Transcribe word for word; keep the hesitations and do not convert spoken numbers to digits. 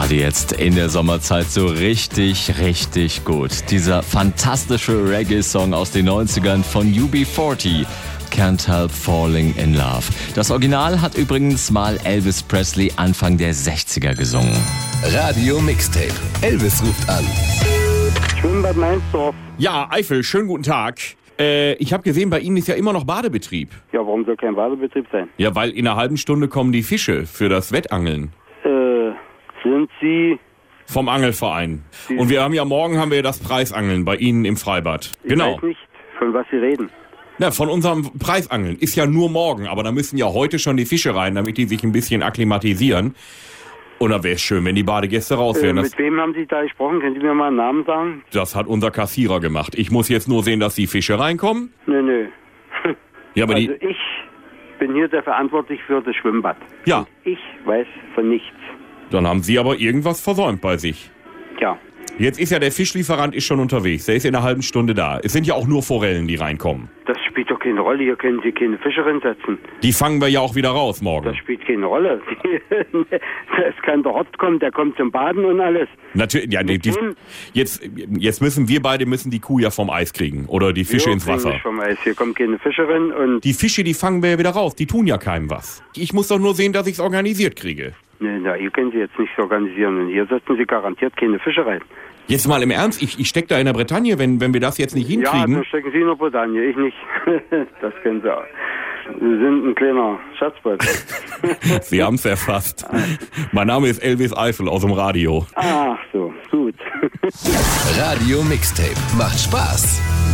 Gerade jetzt in der Sommerzeit so richtig, richtig gut. Dieser fantastische Reggae-Song aus den neunzigern von U B vierzig. Can't Help Falling in Love. Das Original hat übrigens mal Elvis Presley Anfang der sechziger gesungen. Radio Mixtape. Elvis ruft an. Schwimmbad Meinsdorf. Ja, Eifel, schönen guten Tag. Äh, ich habe gesehen, bei Ihnen ist ja immer noch Badebetrieb. Ja, warum soll kein Badebetrieb sein? Ja, weil in einer halben Stunde kommen die Fische für das Wettangeln. Äh, sind Sie... Vom Angelverein. Und wir haben ja morgen haben wir das Preisangeln bei Ihnen im Freibad. Ich Genau. weiß nicht, von was Sie reden. Na, von unserem Preisangeln. Ist ja nur morgen, aber da müssen ja heute schon die Fische rein, damit die sich ein bisschen akklimatisieren. Und da wäre es schön, wenn die Badegäste raus Äh, wären. Das, mit wem haben Sie da gesprochen? Können Sie mir mal einen Namen sagen? das hat unser Kassierer gemacht. Ich muss jetzt nur sehen, dass die Fische reinkommen. Nö, nö. Ja, aber Also die... ich bin hier der verantwortlich für das Schwimmbad. Ja, Und ich weiß von nichts. dann haben Sie aber irgendwas versäumt bei sich. Tja, Jetzt ist ja der Fischlieferant ist schon unterwegs. Der ist in einer halben Stunde da. Es sind ja auch nur Forellen, die reinkommen. das spielt doch keine Rolle. Hier können Sie keine Fische reinsetzen. Die fangen wir ja auch wieder raus morgen. Das spielt keine Rolle. Es kann der Hort kommen, der kommt zum Baden und alles. Natürlich, ja, die, die, wem? jetzt, jetzt müssen wir beide müssen die Kuh ja vom Eis kriegen oder die Fische Jo, ins kriegen Wasser. nicht vom Eis. Hier kommt keine Fische rein und... Die Fische, die fangen wir ja wieder raus. Die tun ja keinem was. Ich muss doch nur sehen, dass ich es organisiert kriege. Nee, na, hier können Sie jetzt nichts organisieren. Und hier setzen Sie garantiert keine Fische rein. Jetzt mal im Ernst, ich, ich stecke da in der Bretagne, wenn, wenn wir das jetzt nicht Ja, hinkriegen. dann stecken Sie in der Bretagne, ich nicht. Das können Sie auch. Sie sind ein kleiner Schatzbeutel. Sie haben es erfasst. Mein Name ist Elvis Eifel aus dem Radio. Ach so, gut. Radio Mixtape. Macht Spaß.